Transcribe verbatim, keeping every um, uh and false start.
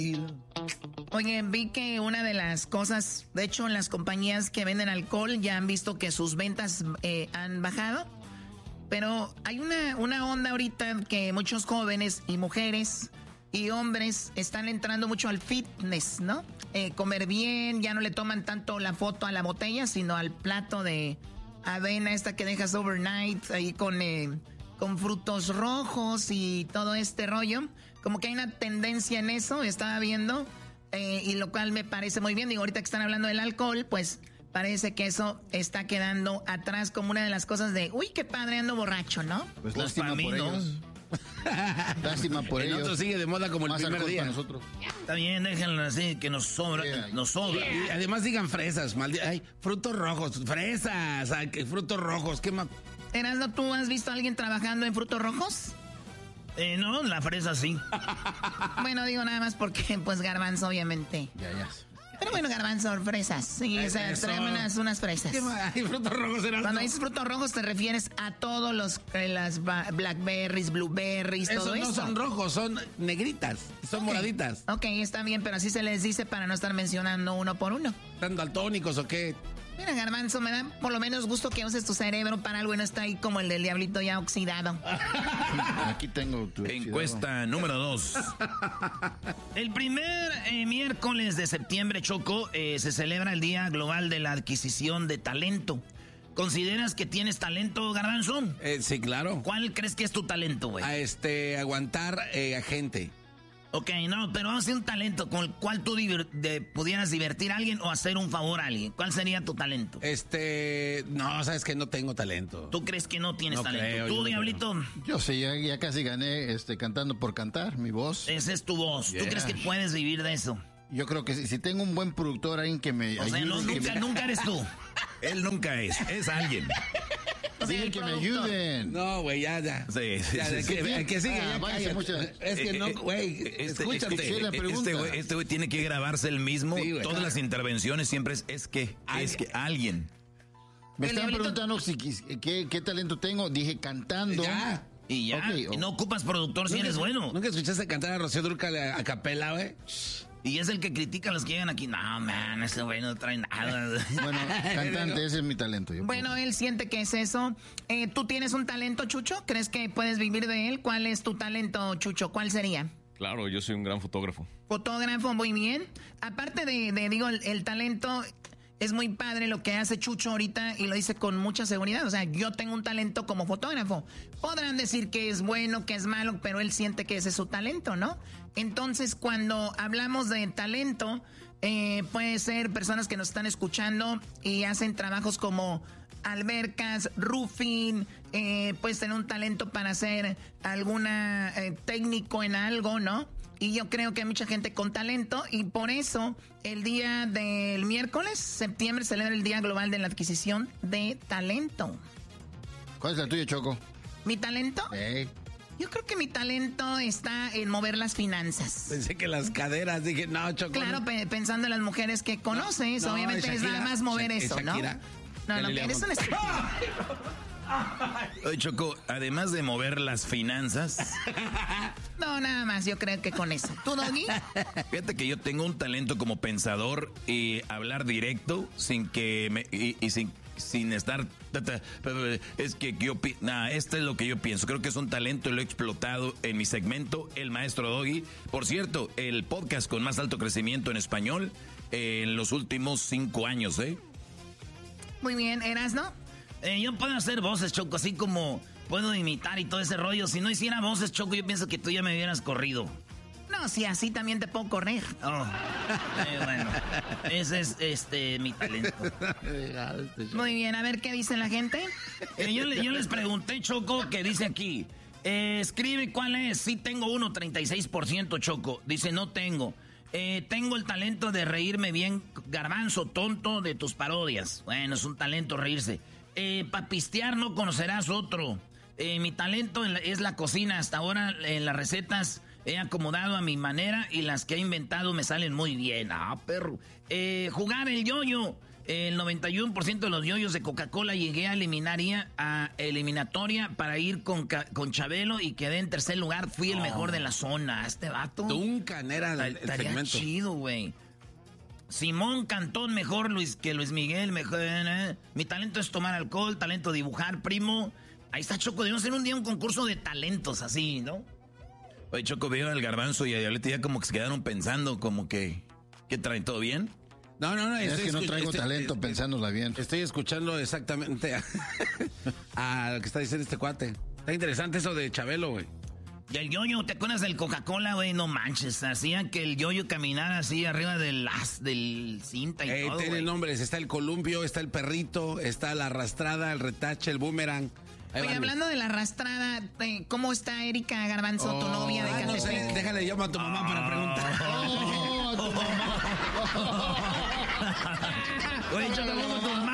Oye, vi que una de las cosas, de hecho, las compañías que venden alcohol ya han visto que sus ventas eh, han bajado. Pero hay una, una onda ahorita que muchos jóvenes y mujeres y hombres están entrando mucho al fitness, ¿no? Eh, comer bien, ya no le toman tanto la foto a la botella, sino al plato de avena esta que dejas overnight ahí con... Eh, con frutos rojos y todo este rollo. Como que hay una tendencia en eso, estaba viendo, eh, y lo cual me parece muy bien. Digo, ahorita que están hablando del alcohol, pues parece que eso está quedando atrás como una de las cosas de, uy, qué padre, ando borracho, ¿no? Pues lástima por ellos. Lástima por ellos. Nosotros sigue de moda como el Más primer día. Nosotros. Está bien, déjenlo así, que nos sobra, yeah. nos sobra. Yeah. Y además digan fresas, maldi- ay, frutos rojos, fresas, ay, frutos rojos, qué más. Erasno, ¿tú has visto a alguien trabajando en frutos rojos? Eh, no, la fresa sí. Bueno, digo nada más porque, pues, garbanzo, obviamente. Ya, ya. Pero bueno, garbanzo, fresas. Sí, o sea, tráeme unas, unas fresas. ¿Qué más? Ay, frutos rojos eran. Cuando dices frutos rojos te refieres a todos los, eh, las blackberries, blueberries, Esos todo no eso. No son rojos, son negritas, son okay. moraditas. Ok, está bien, pero así se les dice para no estar mencionando uno por uno. ¿Están daltónicos o qué? Mira, garbanzo, me da por lo menos gusto que uses tu cerebro para algo y no está ahí como el del diablito ya oxidado. Aquí tengo tu encuesta oxidado. número dos. El primer eh, miércoles de septiembre, Choco, eh, se celebra el Día Global de la Adquisición de Talento. ¿Consideras que tienes talento, Garbanzo? Eh, sí, claro. ¿Cuál crees que es tu talento, güey? A este, aguantar eh, a gente. Ok, no, pero vamos a hacer un talento con el cual tú divir- de, pudieras divertir a alguien o hacer un favor a alguien. ¿Cuál sería tu talento? Este, no, sabes que no tengo talento. ¿Tú crees que no tienes no talento? Creo, ¿Tú, yo Diablito? No yo sí, ya, ya casi gané este, cantando por cantar, mi voz. Esa es tu voz. Yeah. ¿Tú crees que puedes vivir de eso? Yo creo que si, si tengo un buen productor, alguien que me o ayude. Sea, no, nunca, me... nunca eres tú. Él nunca es, es alguien. O sea, Dile que productor. me ayuden. No, güey, ya, ya. Sí, sí, ya, sí, que, sí. que sigue, ah, ya, mucha... Es que no, güey, este, escúchate. Este, la pregunta. Este güey este tiene que grabarse el mismo. Sí, Todas claro. las intervenciones siempre es, es que, alguien. es que alguien. Me El estaban diablito... preguntando si, qué, qué talento tengo. Dije cantando. Ya. Y ya. Okay, oh. No ocupas productor si eres bueno. ¿Nunca escuchaste cantar a Rocío Dúrcal a, a capela, güey? Y es el que critica a los que llegan aquí. No, man, ese güey no trae nada. Bueno, cantante, ese es mi talento. Yo bueno, él siente que es eso. Eh, ¿Tú tienes un talento, Chucho? ¿Crees que puedes vivir de él? ¿Cuál es tu talento, Chucho? ¿Cuál sería? Claro, yo soy un gran fotógrafo. Fotógrafo, muy bien. Aparte de, de digo, el, el talento... Es muy padre lo que hace Chucho ahorita y lo dice con mucha seguridad. O sea, yo tengo un talento como fotógrafo. Podrán decir que es bueno, que es malo, pero él siente que ese es su talento, ¿no? Entonces, cuando hablamos de talento, eh, puede ser personas que nos están escuchando y hacen trabajos como albercas, roofing, eh, puedes tener un talento para ser alguna eh, técnico en algo, ¿no? Y yo creo que hay mucha gente con talento y por eso el día del miércoles, septiembre, celebra el Día Global de la Adquisición de Talento. ¿Cuál es la tuya, Choco? ¿Mi talento? Hey. Yo creo que mi talento está en mover las finanzas. Pensé que las caderas, dije, no, Choco. Claro, no. pe- pensando en las mujeres que conoces, no, obviamente Shakira, es nada más mover Sha- eso, Shakira, ¿no? No, no, que eres un estúpido. Oye, Choco, además de mover las finanzas... No, nada más, yo creo que con eso. ¿Tú, Doggy? Fíjate que yo tengo un talento como pensador y hablar directo sin que me... y, y sin, sin estar... Es que yo... Nada, esto es lo que yo pienso. Creo que es un talento y lo he explotado en mi segmento, El Maestro Doggy. Por cierto, el podcast con más alto crecimiento en español eh, en los últimos cinco años, ¿eh? Muy bien, ¿Erasno? Eh, yo puedo hacer voces, Choco, así como puedo imitar y todo ese rollo. Si no hiciera voces, Choco, yo pienso que tú ya me hubieras corrido. No, si así también te puedo correr. Oh. Eh, bueno, ese es este mi talento. Muy bien, a ver qué dice la gente. Eh, yo, yo les pregunté, Choco, que dice aquí. Eh, escribe cuál es. Sí tengo uno, treinta y seis por ciento, Choco. Dice, no tengo. Eh, tengo el talento de reírme bien, garbanzo tonto, de tus parodias. Bueno, es un talento reírse. Eh, para pistear no conocerás otro. Eh, mi talento en la, es la cocina. Hasta ahora en las recetas he acomodado a mi manera y las que he inventado me salen muy bien. Ah, perro. Eh, jugar el yoyo. El noventa y uno por ciento de los yoyos de Coca-Cola llegué a eliminaria, a eliminatoria para ir con, con Chabelo y quedé en tercer lugar. Fui el oh. mejor de la zona. Este vato. Duncan era el, el estaría segmento. chido, güey. Simón Cantón, mejor Luis que Luis Miguel. Mejor, eh. Mi talento es tomar alcohol, talento dibujar, primo. Ahí está, Choco. Debemos hacer un día un concurso de talentos así, ¿no? Oye, Choco, vieron al Garbanzo y a Diablito ya como que se quedaron pensando, como que... ¿Qué traen? ¿Todo bien? No, no, no. Es que no traigo estoy, talento estoy, pensándola bien. Estoy escuchando exactamente a, a lo que está diciendo este cuate. Está interesante eso de Chabelo, güey. Y el yoyo, ¿te acuerdas del Coca-Cola, güey? No manches, hacían que el yoyo caminara así arriba del, as, del cinta y eh, todo, tiene güey. nombres, está el columpio, está el perrito, está la arrastrada, el retache, el boomerang. Ahí Oye, hablando de la arrastrada, ¿cómo está Erika Garbanzo, oh, tu novia de Catepec? No sé, déjale, llamo a tu mamá oh. para preguntar. Oh, tu mamá. Oye, yo le llamo a tu mamá.